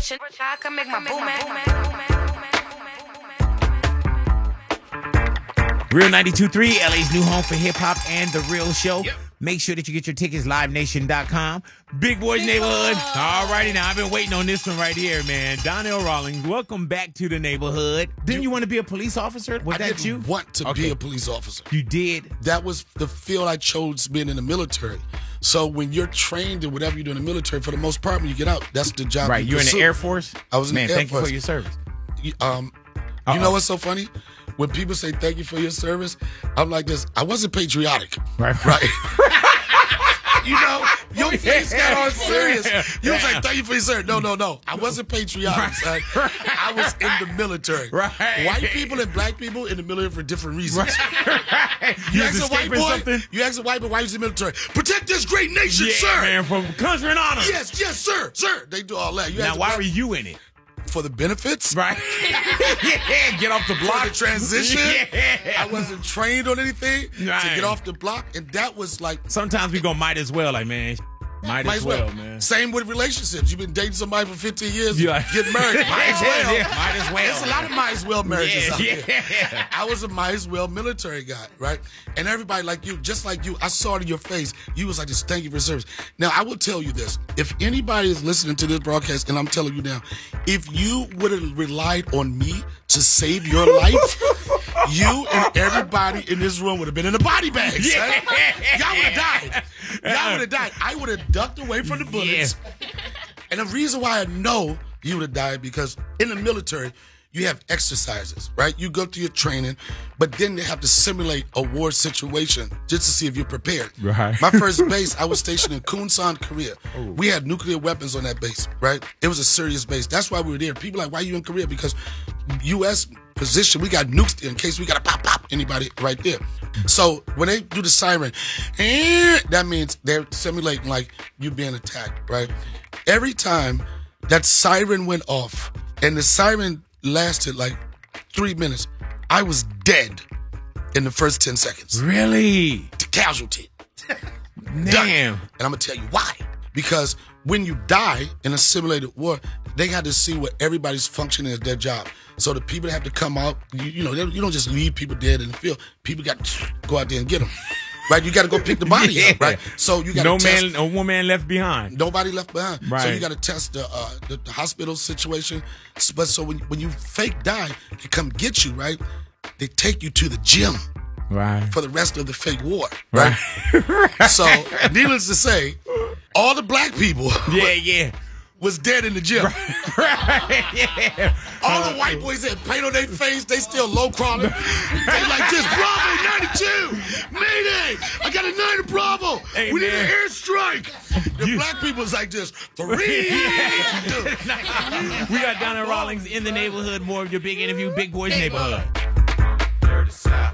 I can make my boom Real 92.3, LA's new home for hip-hop and The Real Show. Yep. Make sure that you get your tickets, livenation.com. Big Boys Neighborhood. All righty now. I've been waiting on this one right here, man. Donnell Rawlings, welcome back to the neighborhood. Didn't you want to be a police officer? Was I that didn't you? want to be a police officer. You did? That was the field I chose being in the military. So when you're trained in whatever you do in the military, for the most part, when you get out, that's the job. Right. you You're in the pursue. Air Force? I was in Man, the Air thank you Force. for your service. You know what's so funny? When people say thank you for your service, I'm like this. I wasn't patriotic. Right. You know, your face got all serious. You was like, thank you for your service. No. I wasn't patriotic, son. I was in the military. Right. White people and black people in the military for different reasons. You You was ask a white escaping boy, something? you ask a white boy why he's in the military. Protect this great nation, Yeah, sir. man, from country and honor. Yes, sir. They do all that. You Now, ask a why black- were you in it? for the benefits? Right. Yeah, get off the block. For the transition? Yeah. I wasn't trained on anything to Right. get off the block, and that was like Sometimes we go might as well, like, man. Might as well, man. Same with relationships. You've been dating somebody for 15 years, Yeah. get married. Might as well. Yeah, might as well. There's a lot of might as well marriages out there. Yeah. I was a might as well military guy, right? And everybody like you, just like you, I saw it in your face. You was like, just thank you for your service. Now, I will tell you this. If anybody is listening to this broadcast, and I'm telling you now, if you would have relied on me to save your life, you and everybody in this room would have been in the body bags. Yeah. Y'all would have died. Y'all would have died. I would have ducked away from the bullets. And the reason why I know you would have died, because in the military, you have exercises, right? You go through your training, but then they have to simulate a war situation just to see if you're prepared. Right. My first base, I was stationed in Kunsan, Korea. We had nuclear weapons on that base, right? It was a serious base. That's why we were there. People are like, why are you in Korea? Because U.S. position, we got nukes there in case we got to pop anybody right there. So when they do the siren, that means they're simulating like you being attacked, right? Every time that siren went off, and the siren lasted like 3 minutes, I was dead in the first 10 seconds. Really? The casualty. Damn. Done. And I'm going to tell you why. Because when you die in a simulated war, they got to see what everybody's functioning as their job. So the people that have to come out, you don't just leave people dead in the field. People got to go out there and get them. Right? You got to go pick the body up, right? So you got to no one man left behind. Nobody left behind. Right. So you got to test the hospital situation. But so when you fake die, they come get you, right? They take you to the gym Right. for the rest of the fake war, right? So needless to say, all the black people Yeah. was dead in the gym. Yeah. All the white boys had paint on their face. They still low crawling. They like this. Bravo 92. Mayday. I got a 9 in Bravo. Hey, we need man. an airstrike. The black people's like this. 3, 2. We got Donnell Rawlings in the neighborhood. More of your big interview, Big Boys Neighborhood. Dirty South.